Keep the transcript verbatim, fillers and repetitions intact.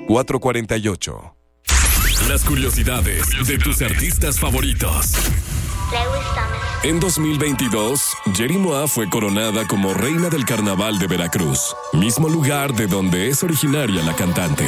cuatro cuatro ocho. Las curiosidades de tus artistas favoritos. En dos mil veintidós, Yeri Moa fue coronada como reina del Carnaval de Veracruz, mismo lugar de donde es originaria la cantante.